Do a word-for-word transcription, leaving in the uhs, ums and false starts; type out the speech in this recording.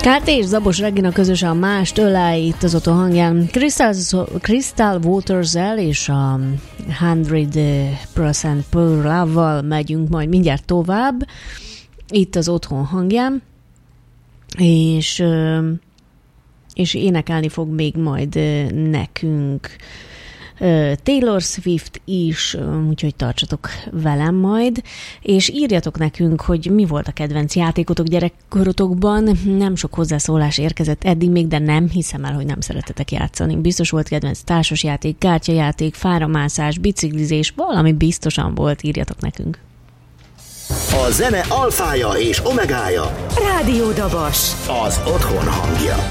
Kárté és Zabos Regina közösen Mást ölel itt az otthon hangján. Crystal, Crystal Waters-el és a száz százalék Pure Love-val megyünk majd mindjárt tovább itt az otthon hangján, és, és énekelni fog még majd nekünk Taylor Swift is, úgyhogy tartsatok velem majd, és írjatok nekünk, hogy mi volt a kedvenc játékotok gyerekkorotokban. Nem sok hozzászólás érkezett eddig még, de nem hiszem el, hogy nem szeretetek játszani. Biztos volt kedvenc társasjáték, kártyajáték, fáramászás, biciklizés, valami biztosan volt, írjatok nekünk. A zene alfája és omegája Rádió Dabas, az otthon hangja.